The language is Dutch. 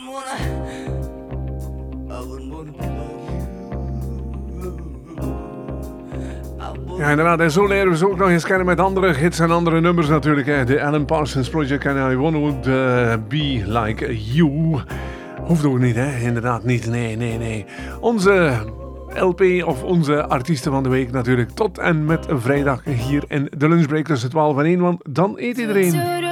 Ja, inderdaad. En zo leren we ze ook nog eens kennen met andere hits en andere nummers natuurlijk. Hè. De Alan Parsons Project en I Wanna Be Like You. Hoeft ook niet, hè? Inderdaad niet. Nee. Onze LP of onze artiesten van de week natuurlijk tot en met vrijdag hier in de lunchbreak tussen 12 en 1. Want dan eet iedereen.